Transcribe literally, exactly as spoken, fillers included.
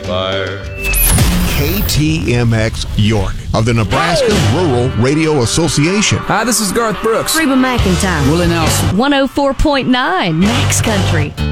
fire. K T M X York of the Nebraska Rural Radio Association. Hi, this is Garth Brooks. Reba McEntire. Willie Nelson. one oh four point nine Max Country.